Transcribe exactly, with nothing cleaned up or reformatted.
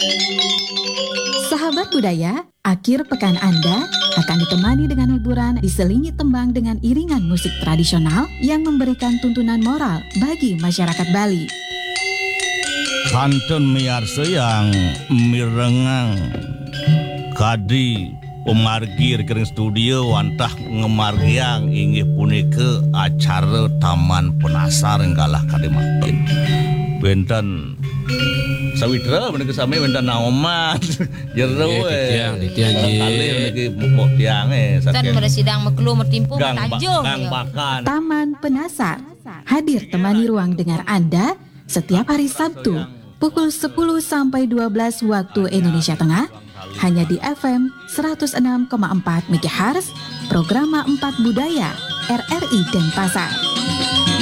Sahabat budaya, akhir pekan Anda akan ditemani dengan hiburan diselingi tembang dengan iringan musik tradisional yang memberikan tuntunan moral bagi masyarakat Bali. Kantun miarsa yang mirengang kadi pemargi rekening studio wantah ngemargiang inggih punika acara Taman Penasar enggalah kade makin. Benten sawitra menika sami benten naoman jero we tiang di tiang ji kali niki mok tiang e Tan meresidang meklu mertimpu gang tanjung. gang bakan. Taman Penasar hadir temani ruang dengar Anda setiap hari Sabtu pukul sepuluh sampai dua belas waktu Indonesia Tengah hanya di F M seratus enam koma empat MHz Programa empat Budaya R R I Denpasar.